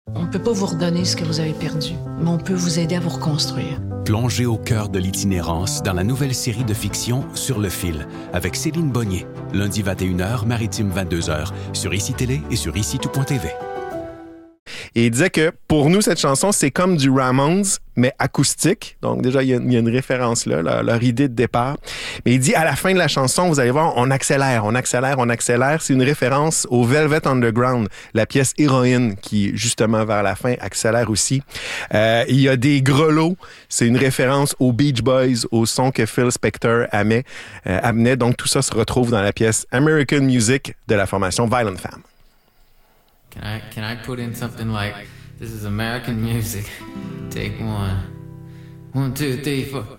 On ne peut pas vous redonner ce que vous avez perdu, mais on peut vous aider à vous reconstruire. Plongez au cœur de l'itinérance dans la nouvelle série de fiction Sur le fil avec Céline Bonnier, lundi 21h, maritime 22h, sur ICI Télé et sur ICI-tout.tv. Et il disait que pour nous, cette chanson, c'est comme du Ramones, mais acoustique. Donc déjà, il y a une référence là, leur idée de départ. Mais il dit, à la fin de la chanson, vous allez voir, on accélère. C'est une référence au Velvet Underground, la pièce Héroïne, qui, justement, vers la fin, accélère aussi. Il y a des grelots. C'est une référence aux Beach Boys, au son que Phil Spector amenait. Donc tout ça se retrouve dans la pièce American Music de la formation Violent Femmes. Can I put in something like, this is American music, take one. 1, 2, 3, 4.